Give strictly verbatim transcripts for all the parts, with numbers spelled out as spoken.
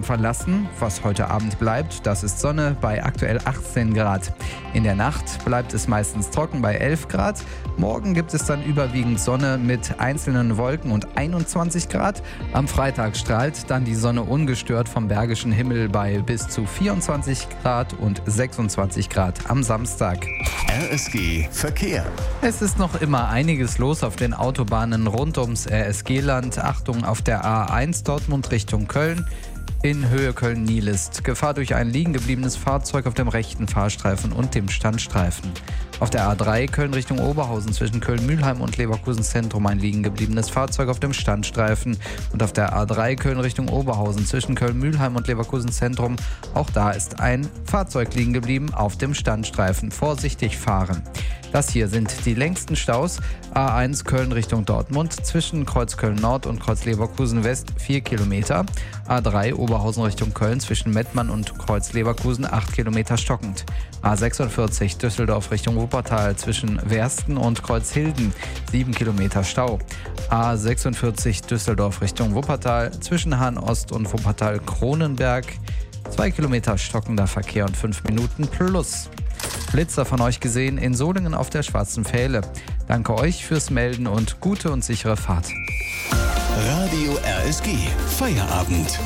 verlassen. Was heute Abend bleibt, das ist Sonne bei aktuell achtzehn Grad. In der Nacht bleibt es meistens trocken bei elf Grad. Morgen gibt es dann überwiegend Sonne mit einzelnen Wolken und einundzwanzig Grad. Am Freitag strahlt dann die Sonne ungestört vom Bergischen Himmel bei bis zu vierundzwanzig Grad und sechsundzwanzig Grad am Samstag. R S G Verkehr. Es ist noch immer einiges los auf den Autobahnen rund ums R S G-Land. Achtung auf der A eins Dortmund Richtung Köln. In Höhe Köln-Nielist. Gefahr durch ein liegen gebliebenes Fahrzeug auf dem rechten Fahrstreifen und dem Standstreifen. Auf der A drei Köln Richtung Oberhausen zwischen Köln-Mühlheim und Leverkusen Zentrum ein liegen gebliebenes Fahrzeug auf dem Standstreifen. Und auf der A drei Köln Richtung Oberhausen zwischen Köln-Mühlheim und Leverkusen Zentrum. Auch da ist ein Fahrzeug liegen geblieben auf dem Standstreifen. Vorsichtig fahren. Das hier sind die längsten Staus. A eins Köln Richtung Dortmund zwischen Kreuz Köln Nord und Kreuz Leverkusen West vier Kilometer. A drei Oberhausen Richtung Köln zwischen Mettmann und Kreuz Leverkusen acht Kilometer stockend. A sechsundvierzig Düsseldorf Richtung Wuppertal zwischen Wersten und Kreuzhilden sieben Kilometer Stau. A sechsundvierzig Düsseldorf Richtung Wuppertal zwischen Hahn Ost und Wuppertal Kronenberg zwei Kilometer stockender Verkehr und fünf Minuten plus. Blitzer von euch gesehen in Solingen auf der Schwarzen Pfähle. Danke euch fürs Melden und gute und sichere Fahrt. Radio R S G Feierabend.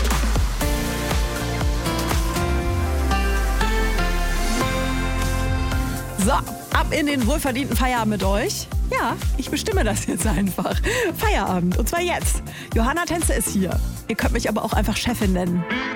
So, ab in den wohlverdienten Feierabend mit euch. Ja, ich bestimme das jetzt einfach. Feierabend, und zwar jetzt. Johanna Tänze ist hier. Ihr könnt mich aber auch einfach Chefin nennen.